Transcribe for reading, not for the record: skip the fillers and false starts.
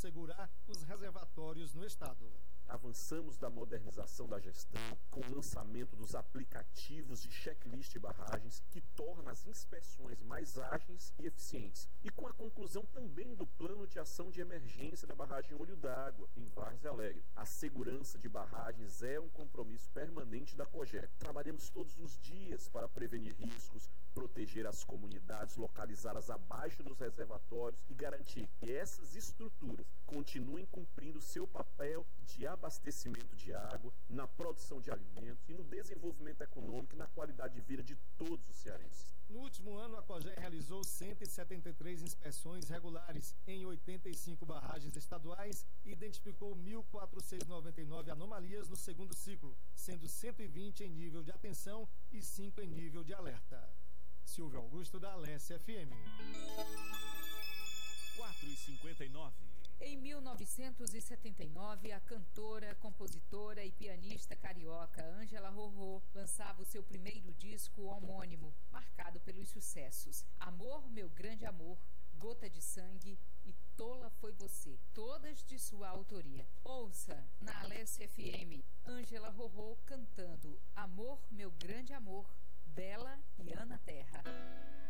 assegurar os reservatórios no estado. Avançamos da modernização da gestão com o lançamento dos aplicativos de checklist de barragens que torna as inspeções mais ágeis e eficientes. E com a conclusão também do plano de ação de emergência da barragem Olho d'Água, em Várzea Alegre. A segurança de barragens é um compromisso permanente da COGEC. Trabalhamos todos os dias para prevenir riscos, proteger as comunidades localizadas abaixo dos reservatórios e garantir que essas estruturas continuem cumprindo seu papel de abastecimento de água, na produção de alimentos e no desenvolvimento econômico e na qualidade de vida de todos os cearenses. No último ano, a COGEC realizou 173 inspeções regulares em 85 barragens estaduais e identificou 1.499 anomalias no segundo ciclo, sendo 120 em nível de atenção e 5 em nível de alerta. Silvio Augusto, da Alesse FM. 4h59. Em 1979, a cantora, compositora e pianista carioca Ângela Rorô lançava o seu primeiro disco homônimo, marcado pelos sucessos Amor, Meu Grande Amor, Gota de Sangue e Tola Foi Você, todas de sua autoria. Ouça na Alesse FM, Ângela Rorô cantando Amor, Meu Grande Amor, dela e Ana Terra.